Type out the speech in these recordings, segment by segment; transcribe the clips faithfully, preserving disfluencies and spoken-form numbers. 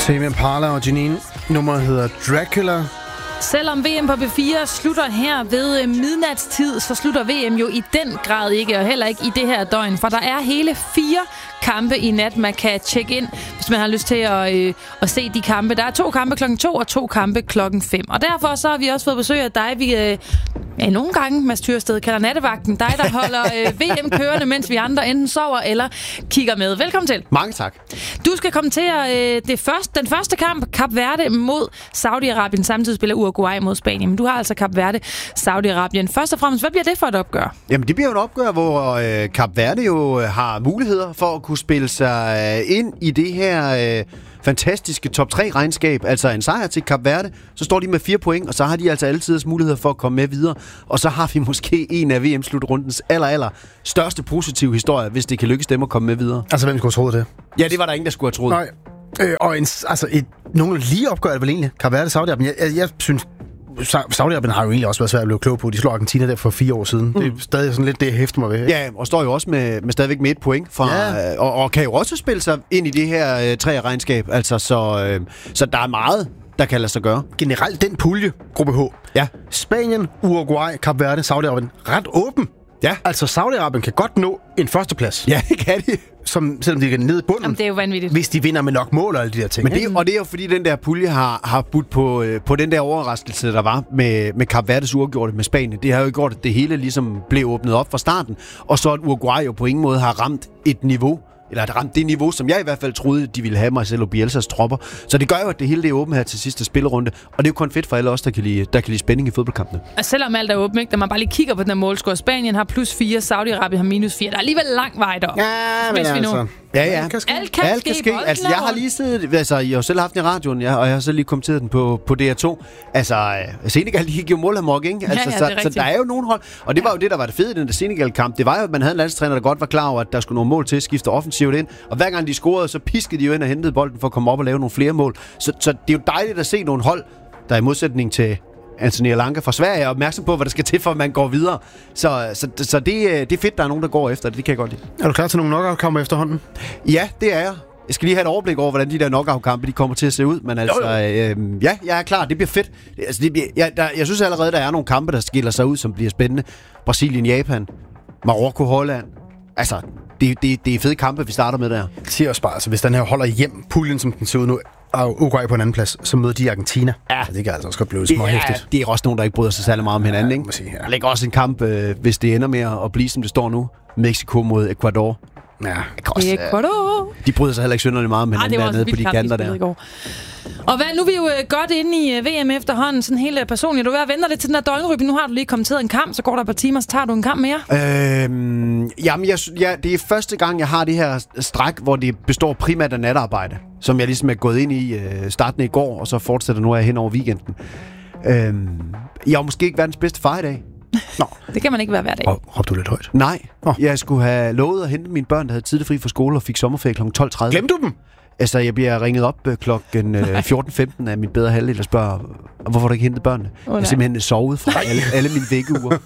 Tame Impala og Janine. Nummeret hedder Dracula. Selvom V M på B fire slutter her ved midnatstid, så slutter V M jo i den grad ikke, og heller ikke i det her døgn. For der er hele fire kampe i nat, man kan tjekke ind, hvis man har lyst til at, øh, at se de kampe. Der er to kampe klokken to og to kampe klokken fem. Og derfor så har vi også fået besøg af dig, vi øh, ja, nogle gange, Mads Tyrsted, kalder nattevagten. Dig, der holder øh, V M kørende, mens vi andre enten sover eller kigger med. Velkommen til. Mange tak. Du skal kommentere øh, det første, den første kamp, Kap Verde mod Saudi-Arabien. Samtidig spiller Uruguay mod Spanien. Men du har altså Kap Verde, Saudi-Arabien. Først og fremmest, hvad bliver det for et opgør? Jamen, det bliver jo et opgør, hvor øh, Kap Verde jo har muligheder for at kunne spille sig øh, ind i det her øh, fantastiske top tre regnskab. Altså en sejr til Kap Verde, så står de med fire point, og så har de altså altid muligheder for at komme med videre. Og så har vi måske en af V M-slutrundens aller, aller største positive historie, hvis det kan lykkes dem at komme med videre. Altså, hvem skulle have troet det? Ja, det var der ingen, der skulle have troet. Nej. Øh, og en, altså, et, nogle lige opgør det vel egentlig. Kap Verde, Saudi-Arabien. Jeg, jeg, jeg synes, Saudi-Arabien har jo egentlig også været svært at blive klog på. De slog Argentina der for fire år siden. Mm. Det er stadig sådan lidt det, jeg hæfter mig ved. Ikke? Ja, og står jo også med, med stadigvæk med et point fra, ja. og, og kan jo også spille sig ind i det her øh, tre-regnskab. Altså, så, øh, så der er meget, der kan lade sig gøre. Generelt den pulje, gruppe H. Ja. Spanien, Uruguay, Kap Verde, Saudi-Arabien. Ret åben. Ja. Altså, Saudi-Arabien kan godt nå en førsteplads. Ja, det kan de. Som, selvom de kan ned i bunden. Jamen, det er jo vanvittigt. Hvis de vinder med nok mål og alle de der ting. Men det, og det er jo fordi, den der pulje har, har budt på, øh, på den der overraskelse, der var med, med Kap Verdes uafgjorte med Spanien. Det har jo gjort, at det hele ligesom blev åbnet op fra starten. Og så at Uruguay jo på ingen måde har ramt et niveau, eller har ramt det niveau, som jeg i hvert fald troede, de ville have Marcelo Bielsas tropper. Så det gør jo, at det hele det er åbent her til sidste spillerunde. Og det er jo kun fedt for alle os, der kan lide, der kan lide spænding i fodboldkampene. Og selvom alt er åbent, ikke? Når man bare lige kigger på den her målscore, Spanien har plus fire, Saudi-Arabien har minus fire. Der er alligevel lang vej derop. Ja, men altså... Ja, ja. Alt kan ske. Alt kan, Alt kan ske. Altså, jeg har lige siddet... Altså, jeg har selv haft den i radioen, ja, og jeg har selv lige kommenteret den på, på D R to. Altså, Senegal, de gik jo mål ikke? Altså, ja, ja, så, så der er jo nogle hold... Og det var jo det, der var det fede i den der Senegal-kamp. Det var jo, at man havde en landstræner, der godt var klar over, at der skulle nogle mål til at skifte offensivt ind. Og hver gang de scorede, så piskede de jo ind og hentede bolden for at komme op og lave nogle flere mål. Så, så det er jo dejligt at se nogle hold, der i modsætning til Anthony Alanka fra Sverige er opmærksom på, hvad der skal til, for at man går videre. Så, så, så det, det er fedt, der er nogen, der går efter det. Det kan jeg godt lide. Er du klar til nogle knockout-kampe efterhånden? Ja, det er jeg. Jeg skal lige have et overblik over, hvordan de der knockout-kampe de kommer til at se ud. Men altså, øh, ja, jeg er klar. Det bliver fedt. Altså, det bliver, jeg, der, jeg synes allerede, der er nogle kampe, der skiller sig ud, som bliver spændende. Brasilien, Japan, Marokko, Holland. Altså, det, det, det er fede kampe, vi starter med der. Det siger også bare, altså, hvis den her holder hjem puljen, som den ser ud nu, og Uruguay på en anden plads, så møder de Argentina. Ja. Altså, det kan altså også godt blive småhæftigt. Det er også nogen, der ikke bryder sig særlig meget om hinanden, ikke? Ja. Der ligger også en kamp, øh, hvis det ender med at blive, som det står nu. Mexico mod Ecuador. Ja. Også, Ecuador. De bryder sig heller ikke synderligt meget om hinanden dernede på de kanter der. Og hvad, nu er vi jo øh, godt inde i øh, V M efterhånden, sådan helt øh, personligt. Du er ved at vente lidt til den der døgnrybe. Nu har du lige kommenteret en kamp, så går der et par timer, så tager du en kamp mere. Øhm, jamen, jeg, ja, det er første gang, jeg har det her stræk, hvor det består primært af natarbejde, som jeg ligesom er gået ind i øh, starten i går, og så fortsætter nu af hen over weekenden. Øhm, jeg har måske ikke verdens bedste far i dag. Nå. Det kan man ikke være hver dag. Råbte du lidt højt? Nej, oh. Jeg skulle have lovet at hente mine børn, der havde tidligt fri fra skole og fik sommerferie klokken tolv tredive. Glemte du dem? Altså, jeg bliver ringet op øh, klokken øh, fjorten femten af min bedre halvdel og spørger, hvorfor har du ikke hentet børnene? Oh, jeg har simpelthen sovet fra alle, alle mine vækkeuger.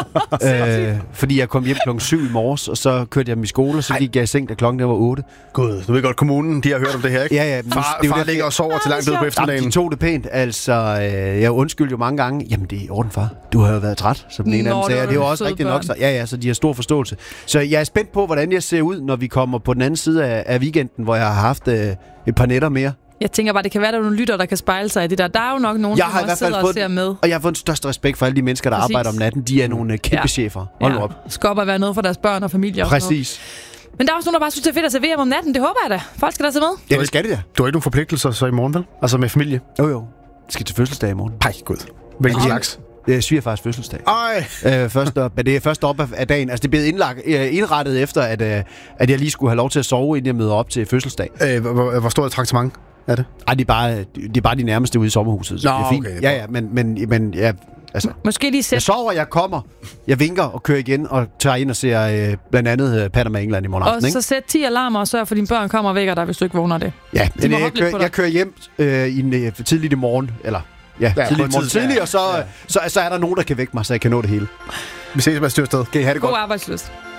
øh, fordi jeg kom hjem klokken syv i morges, og så kørte jeg dem i skole, og så gik jeg i seng, da klokken der var otte. Gud, du ved godt, kommunen, de har hørt om det her, ikke? Ja, ja. Far, det far der, ligger og sover til langt ud på eftermiddagen. De tog det pænt. Altså, øh, jeg undskyldte jo mange gange. Jamen, det er i orden, far. Du har jo været træt, som den ene af dem sagde. Det er jo også rigtigt nok. Så, ja, ja, så de har stor forståelse. Så jeg er spændt på, hvordan jeg ser ud, når vi kommer på den anden side af, af weekenden, hvor jeg har haft øh, et par nætter mere. Jeg tænker bare, det kan være, der er nogle lytter, der kan spejle sig i det der. Der er jo nok nogen, jeg som også sidder og ser med. Og jeg har fået den største respekt for alle de mennesker, der Præcis. arbejder om natten. De er nogle uh, kæmpe ja. chefer. Hold nu ja. op. Skal op og være noget for deres børn og familie. Præcis. Men der er også nogen, der bare synes, det er fedt at se V M om natten. Det håber jeg da. Folk skal da se med. Ja, det skal det da. Du har ikke nogen forpligtelser så i morgen, vel? Altså med familie? Jo, jo. Jeg skal til fødselsdag i morgen. Ej, gud. Hvilken slags? Det er svigerfars fødselsdag. Ej. Øh, først op, det er først op af dagen. Altså, det er blevet indlagt, indrettet efter, at, at jeg lige skulle have lov til at sove, inden jeg møder op til fødselsdag. Øh, hvor, hvor stort et traktement er det? Ej, det er bare, det er bare de nærmeste ude i sommerhuset. Så Nå, det er fint. Okay, ja, ja, men, men, men ja, altså... Måske lige sæt... Jeg sover, jeg kommer, jeg vinker og kører igen, og tager ind og ser øh, blandt andet øh, Panama England i morgen aften, og ikke? så sæt ti alarmer og sørg for, at dine børn kommer og vækker dig, hvis du ikke vågner det. Ja, men jeg, kører, jeg kører hjem øh, i en, øh, tidligt i morgen, eller... Ja, ja tidligt i morgen tidligt, og så, ja. så, så, så er der nogen, der kan vække mig, så jeg kan nå det hele. Vi ses, Mads Tyrsted. Kan I have det godt? God arbejdsløst.